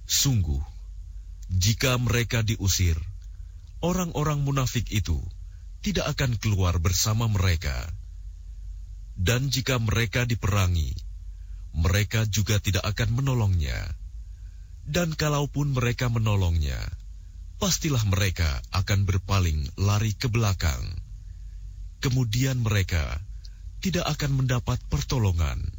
Sungguh, jika mereka diusir, orang-orang munafik itu tidak akan keluar bersama mereka. Dan jika mereka diperangi, mereka juga tidak akan menolongnya. Dan kalaupun mereka menolongnya, pastilah mereka akan berpaling lari ke belakang. Kemudian mereka tidak akan mendapat pertolongan.